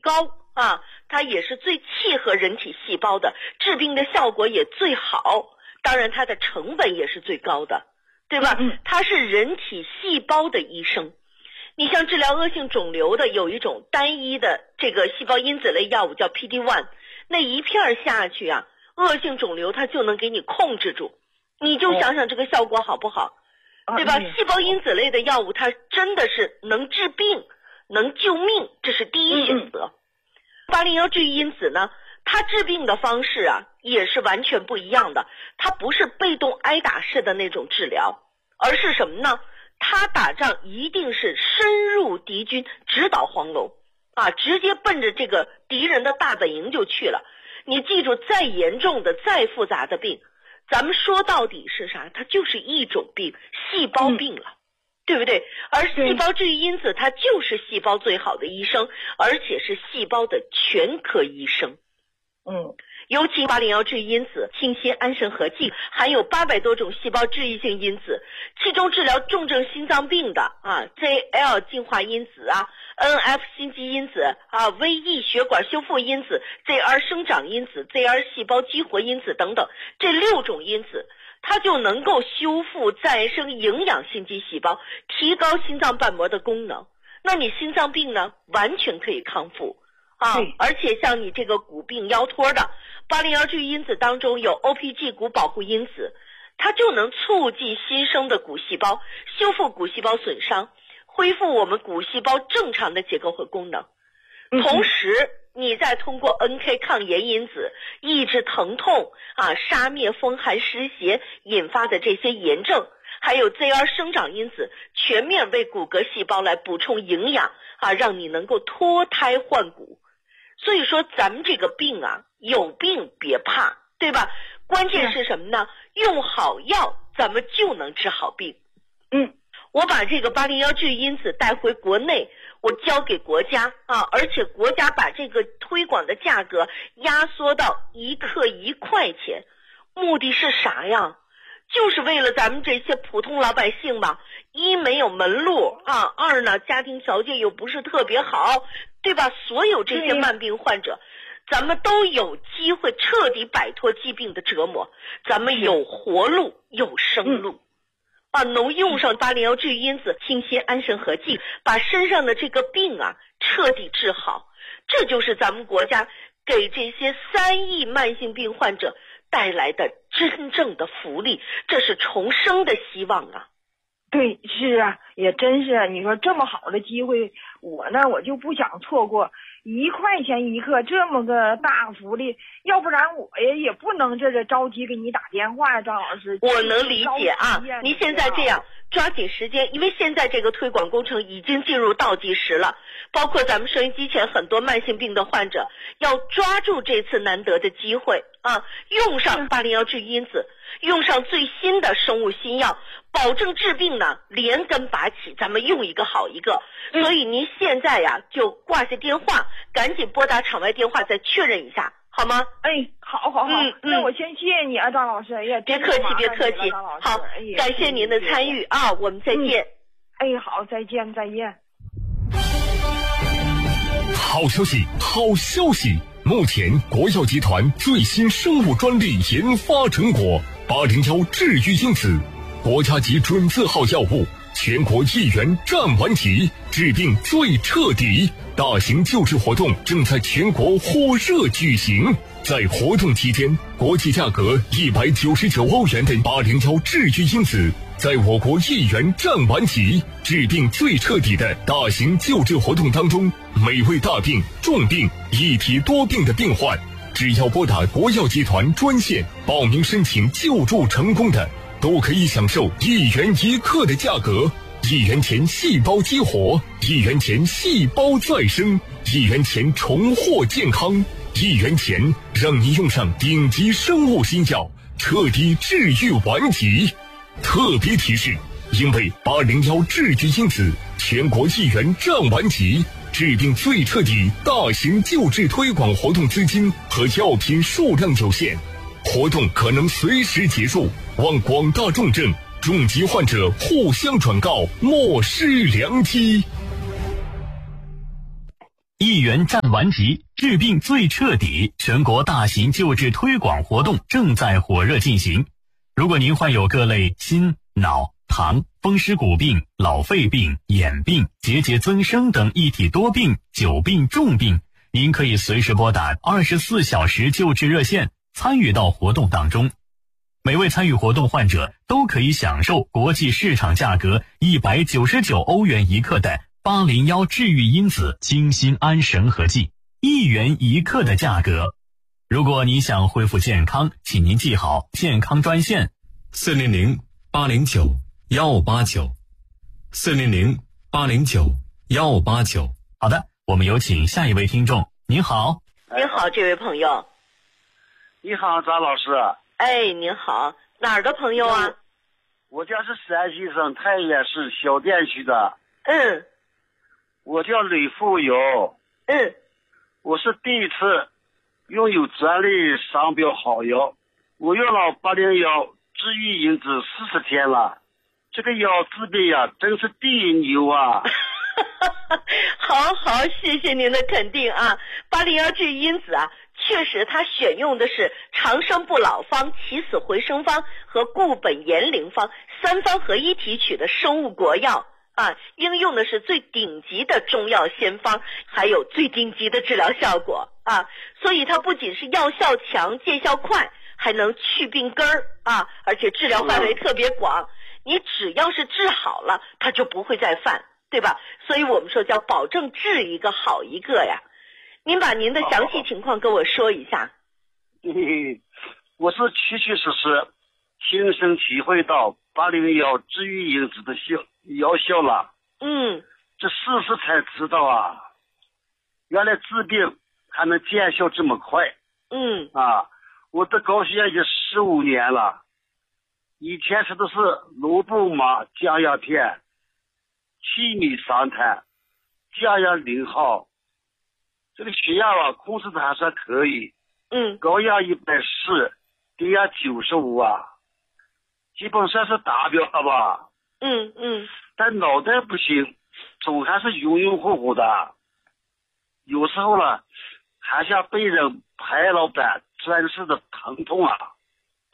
高啊，它也是最契合人体细胞的，治病的效果也最好，当然它的成本也是最高的，对吧？它是人体细胞的医生。你像治疗恶性肿瘤的有一种单一的这个细胞因子类药物叫 PD-1， 那一片下去啊，恶性肿瘤它就能给你控制住，你就想想这个效果好不好，对吧？细胞因子类的药物它真的是能治病能救命，这是第一选择。801治愈因子呢，它治病的方式啊也是完全不一样的，它不是被动挨打式的那种治疗，而是什么呢？他打仗一定是深入敌军，直捣黄龙啊，直接奔着这个敌人的大本营就去了。你记住，再严重的再复杂的病，咱们说到底是啥？它就是一种病，细胞病了，对不对？而细胞治愈因子它就是细胞最好的医生，而且是细胞的全科医生。尤其801治愈因子清新安神合剂含有800多种细胞治愈性因子，其中治疗重症心脏病的啊 ZL 进化因子啊 NF 心肌因子啊 VE 血管修复因子 ZR 生长因子 ZR 细胞激活因子等等，这6种因子它就能够修复再生营养心肌细胞，提高心脏瓣膜的功能，那你心脏病呢完全可以康复啊！而且像你这个骨病腰托的801治愈因子当中有 OPG 骨保护因子，它就能促进新生的骨细胞，修复骨细胞损伤，恢复我们骨细胞正常的结构和功能。同时你再通过 NK 抗炎因子抑制疼痛啊，杀灭风寒湿邪引发的这些炎症，还有 ZR 生长因子全面为骨骼细胞来补充营养啊，让你能够脱胎换骨。所以说咱们这个病啊，有病别怕，对吧？关键是什么呢？用好药咱们就能治好病。我把这个801治愈因子带回国内，我交给国家啊，而且国家把这个推广的价格压缩到1克1块钱，目的是啥呀？就是为了咱们这些普通老百姓吧，一没有门路啊，二呢家庭条件又不是特别好，对吧？所有这些慢病患者，咱们都有机会彻底摆脱疾病的折磨，咱们有活路有生路啊！能用上801治愈因子清新安神合剂，把身上的这个病啊彻底治好，这就是咱们国家给这些3亿慢性病患者带来的真正的福利，这是重生的希望啊！ 对，是啊，也真是，你说这么好的机会，我就不想错过，1块钱1克这么个大福利，要不然我也不能这着急给你打电话呀，张老师。 我能理解啊，您现在这样抓紧时间，因为现在这个推广工程已经进入倒计时了，包括咱们收音机前很多慢性病的患者，要抓住这次难得的机会啊，用上801治愈因子，用上最新的生物新药，保证治病呢连根拔起，咱们用一个好一个。所以您现在呀就挂下电话，赶紧拨打场外电话再确认一下，好吗？ 好，那我先谢谢你啊，张老师。 别客气，别客气。好，感谢您的参与啊，我们再见。 好，再见。 好消息，好消息！目前国药集团最新生物专利研发成果801治愈因子，国家级准字号药物，全国1元占完齐，治病最彻底。大型救治活动正在全国火热举行，在活动期间，国际价格199欧元的801治愈因子，在我国1元占完齐，治病最彻底的大型救治活动当中，每位大病、重病、一体多病的病患，只要拨打国药集团专线报名申请救助成功的，都可以享受1元1克的价格，1元钱细胞激活，1元钱细胞再生，1元钱重获健康，1元钱让你用上顶级生物新药，彻底治愈顽疾。特别提示，因为801治愈因子全国1元占完齐，治病最彻底大型救治推广活动资金和药品数量有限，活动可能随时结束，望广大重症重疾患者互相转告，莫失良机。 1元战完疾，治病最彻底，全国大型救治推广活动正在火热进行。如果您患有各类心、脑、糖、风湿骨病、老肺病、眼病、结节增生等一体多病、久病重病，您可以随时拨打24小时救治热线，参与到活动当中。每位参与活动患者都可以享受国际市场价格199欧元1克的801治愈因子精心安神和剂，1元1克的价格。如果你想恢复健康，请您记好健康专线400-809-159，400-809-159。好的，我们有请下一位听众。您好。 您好，这位朋友。 你好，张老师。 哎，您好，哪儿的朋友啊？ 我家是山西省太原市小店区的。我叫吕富有。我是第一次拥有专利商标好药，我用了801治愈因子40天了，这个药治病呀，真是第一牛啊！ 好，谢谢您的肯定啊。801治愈因子啊，确实它选用的是长生不老方、起死回生方和固本延龄方3方合一提取的生物国药啊，应用的是最顶级的中药仙方，还有最顶级的治疗效果啊，所以它不仅是药效强、见效快，还能去病根儿啊，而且治疗范围特别广。你只要是治好了，它就不会再犯，对吧？所以我们说叫保证治一个好一个呀。您把您的详细情况跟我说一下。 我是确确实实亲身体会到801治愈因子的药效了。这事实才知道啊，原来治病还能见效这么快。我的高血压已经15年了，以前吃的是罗布玛降压片、气米桑坦、降压0号，这个血压啊控制的还算可以。高压140，低压95啊，基本上是达标了吧。但脑袋不行，总还是晕晕乎乎的，有时候呢还像被人拍了板钻似的疼痛啊。这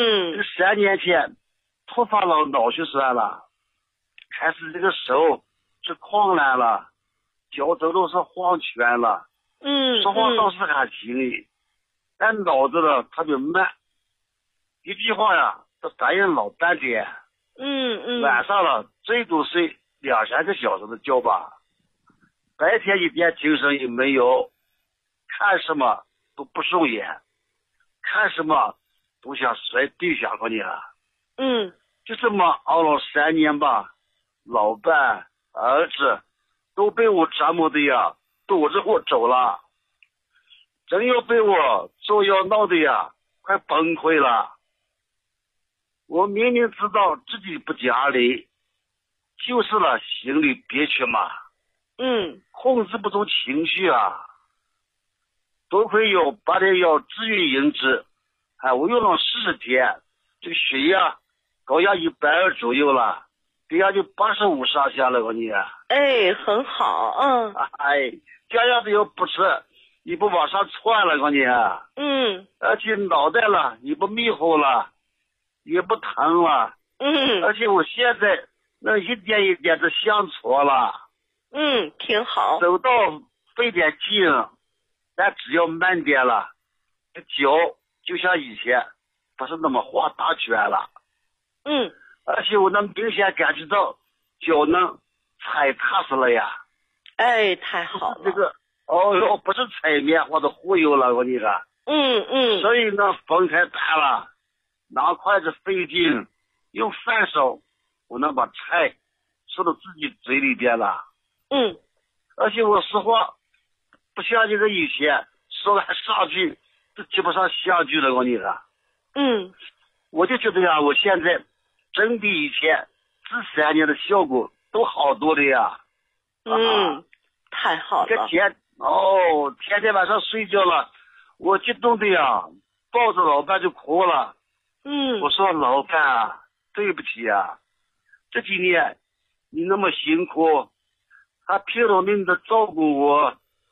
3年前突发了脑血栓了，开始这个手是狂懒了，脚走路是晃圈了，说话倒是还行，但脑子呢特别慢，一句话呀都反应老半天。晚上了最多睡2-3个小时的觉吧，白天一点精神也没有，看什么都不顺眼，看什么都想摔地下过你了。就这么熬了3年吧，老伴儿子都被我折磨的呀躲着我走了，真要被我做药闹的呀快崩溃了。我明明知道自己不讲理，就是了心里憋屈嘛。控制不住情绪啊。多亏有801治愈因子，我用了40天，这个血压高压120左右了，低压就85上下了，我你。 很好。 降压的药不吃，你不往上窜了，我你。而且脑袋了你不迷糊了，也不疼了。而且我现在那一点一点的向错了。 挺好。 走到费点劲，但只要慢点了，脚就像以前不是那么画大圈了。而且我能明显感觉到脚能踩踏实了呀。 太好了。 这个不是踩棉花的忽悠了，我你说。所以呢风太大了，拿筷子费劲，用饭手我能把菜吃到自己嘴里边了。而且我实话不像这个以前说来上句都接不上下句了，我你说。我就觉得呀，我现在真比以前这3年的效果都好多了呀。 太好了。 天天晚上睡觉了，我激动的呀，抱着老伴就哭了。我说老伴啊，对不起啊，这几年你那么辛苦，还拼了命的照顾我，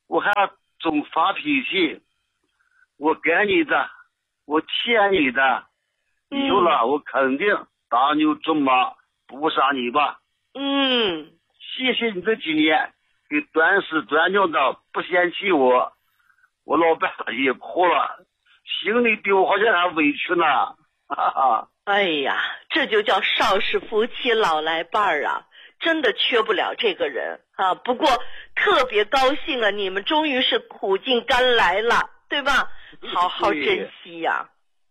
我还总发脾气，我给你的，我欠你的，有了我肯定打牛捉马不杀你吧。谢谢你这几年给断屎断尿的不嫌弃我，我老伴也哭了，心里比我好像还委屈呢。哈哈。 哎呀，这就叫少时夫妻老来伴儿啊，真的缺不了这个人啊。不过特别高兴啊，你们终于是苦尽甘来了，对吧？好好珍惜呀。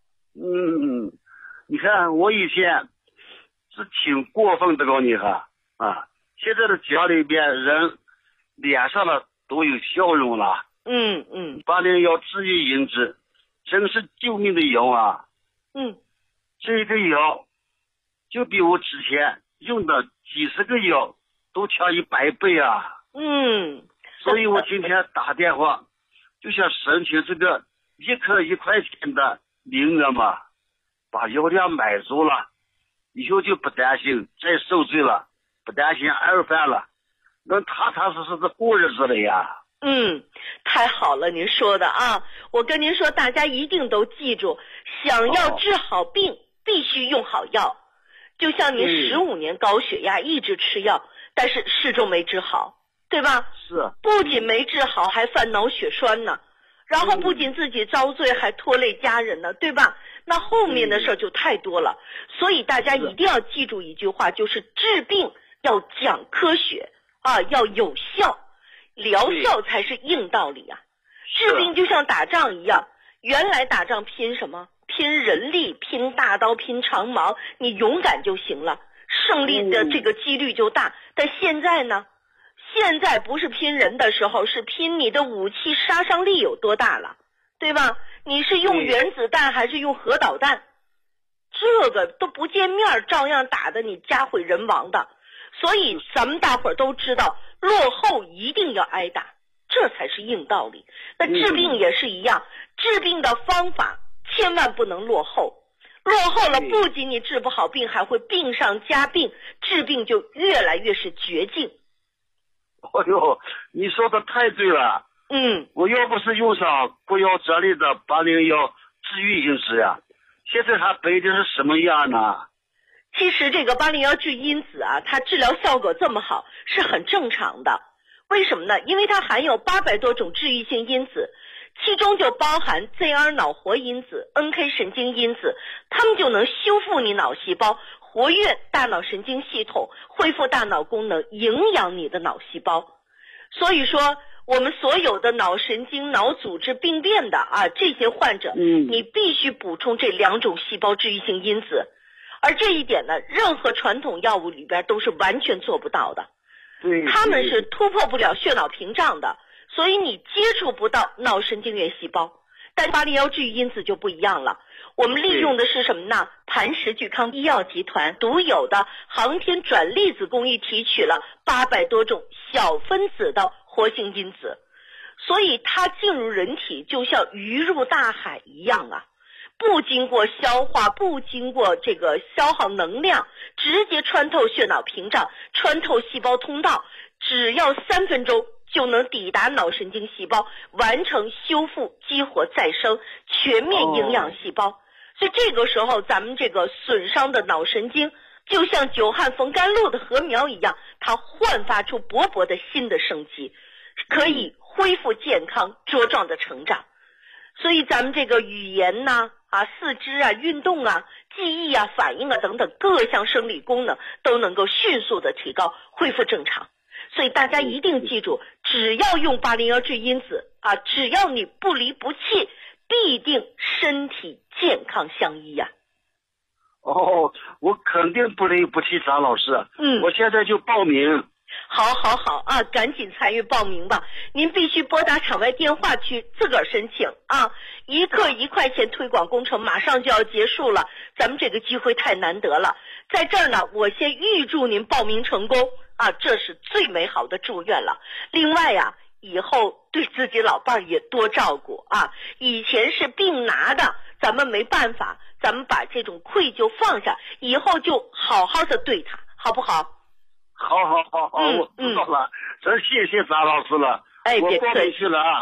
你看我以前是挺过分的，告诉你哈啊，现在的家里边人脸上的都有笑容了。801治愈银子真是救命的药啊。这个药就比我之前用的几十个药都强100倍啊。所以我今天打电话就想申请这个1颗1块钱的名额嘛，把药量买足了，以后就不担心再受罪了，不担心二犯了，能踏踏实实的过日子了呀。 太好了，您说的啊！我跟您说，大家一定都记住，想要治好病，必须用好药。就像您15年高血压一直吃药，但是始终没治好，对吧？ 是。 不仅没治好，还犯脑血栓呢，然后不仅自己遭罪，还拖累家人呢，对吧？那后面的事儿就太多了。所以大家一定要记住一句话，就是治病要讲科学啊，要有效。疗效才是硬道理啊！治病就像打仗一样，原来打仗拼什么？拼人力，拼大刀，拼长矛，你勇敢就行了，胜利的这个几率就大。但现在呢？现在不是拼人的时候，是拼你的武器杀伤力有多大了，对吧？你是用原子弹还是用核导弹？这个都不见面，照样打得你家毁人亡的。所以咱们大伙儿都知道，落后一定要挨打，这才是硬道理。那治病也是一样，治病的方法千万不能落后，落后了不仅你治不好病，还会病上加病，治病就越来越是绝境。 哎呦，你说的太对了。我要不是用上国药这里的801治愈因子呀，现在它背的是什么样呢？ 其实这个801治因子啊，它治疗效果这么好是很正常的。为什么呢？因为它含有800多种治愈性因子，其中就包含 ZR 脑活因子、NK 神经因子，它们就能修复你脑细胞，活跃大脑神经系统，恢复大脑功能，营养你的脑细胞。所以说我们所有的脑神经、脑组织病变的啊这些患者，你必须补充这2种细胞治愈性因子。而这一点呢，任何传统药物里边都是完全做不到的。他们是突破不了血脑屏障的，所以你接触不到脑神经元细胞。但801治愈因子就不一样了，我们利用的是什么呢？磐石聚康医药集团独有的航天转粒子工艺提取了800多种小分子的活性因子，所以它进入人体就像鱼入大海一样啊，不经过消化，不经过这个消耗能量，直接穿透血脑屏障，穿透细胞通道，只要3分钟就能抵达脑神经细胞，完成修复、激活、再生，全面营养细胞。所以这个时候咱们这个损伤的脑神经就像久旱逢甘露的禾苗一样，它焕发出勃勃的新的生机，可以恢复健康茁壮的成长。所以咱们这个语言呐四肢啊、运动啊、记忆啊、反应啊等等各项生理功能都能够迅速的提高，恢复正常。所以大家一定记住，只要用801治因子啊，只要你不离不弃，必定身体健康相依呀。 我肯定不离不弃，张老师。我现在就报名。 好啊，赶紧参与报名吧！您必须拨打场外电话去自个儿申请啊！1克1块钱推广工程马上就要结束了，咱们这个机会太难得了。在这儿呢，我先预祝您报名成功啊，这是最美好的祝愿了。另外呀，以后对自己老伴儿也多照顾啊！以前是病拿的，咱们没办法，咱们把这种愧疚放下，以后就好好的对他，好不好？ 好，我知道了，真谢谢张老师了。 哎，别我过不去了啊。